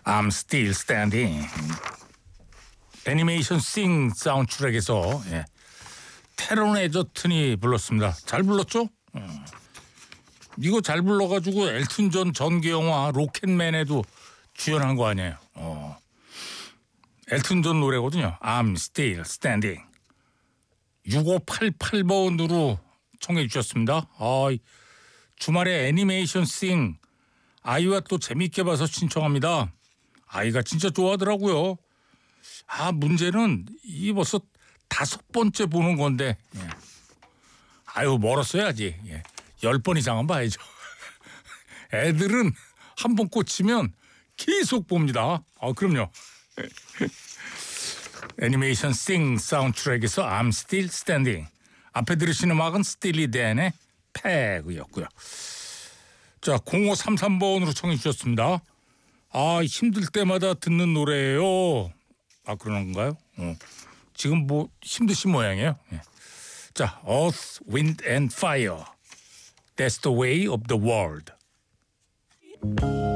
I'm Still Standing. 애니메이션 싱 사운드트랙에서 테런 에저튼이 불렀습니다. 잘 불렀죠? 이거 잘 불러가지고 엘튼 존 전개 영화 로켓맨에도 주연한 거 아니에요. 엘튼 존 노래거든요. I'm Still Standing. 6588번으로 청해 주셨습니다. 주말에 애니메이션 싱 아이와 또 재밌게 봐서 신청합니다. 아이가 진짜 좋아하더라고요. 문제는 이 벌써 5번째 보는 건데 아유 멀었어요 아직. 10번 이상은 봐야죠. 애들은 한 번 꽂히면 계속 봅니다. 그럼요. 애니메이션 싱 사운드트랙에서 I'm Still Standing. 앞에 들으신 음악은 스틸리 댄의 패그였고요. 자, 0533번으로 청해 주셨습니다. 힘들 때마다 듣는 노래예요. 그런 건가요? 지금 뭐 힘드신 모양이에요. 자, Earth, Wind and Fire. That's the way of the world.